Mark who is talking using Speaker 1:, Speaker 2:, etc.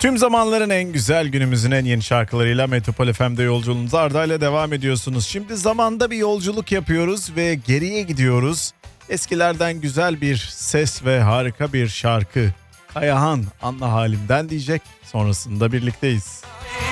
Speaker 1: Tüm zamanların en güzel, günümüzün en yeni şarkılarıyla Metropol FM'de yolculuğunuza Arda ile devam ediyorsunuz. Şimdi zamanda bir yolculuk yapıyoruz ve geriye gidiyoruz. Eskilerden güzel bir ses ve harika bir şarkı. Kayahan Anla Halimden diyecek. Sonrasında birlikteyiz.